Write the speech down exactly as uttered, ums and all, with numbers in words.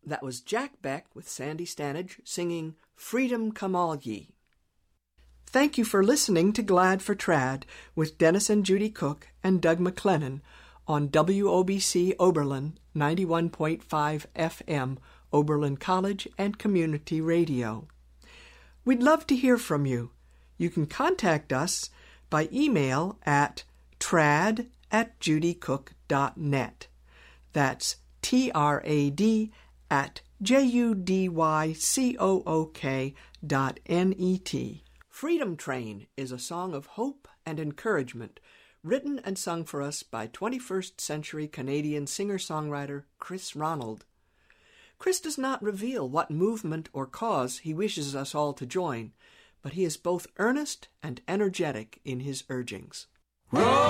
That was Jack Beck with Sandy Stanage singing Freedom Come All Ye. Thank you for listening to Glad for Trad with Dennis and Judy Cook and Doug McLennan on W O B C Oberlin ninety-one point five F M, Oberlin College and Community Radio. We'd love to hear from you. You can contact us by email at trad at judycook dot net. That's T R A D at J U D Y C O O K dot N E T. Freedom Train is a song of hope and encouragement, written and sung for us by twenty-first century Canadian singer-songwriter Chris Ronald. Chris does not reveal what movement or cause he wishes us all to join, but he is both earnest and energetic in his urgings. Roll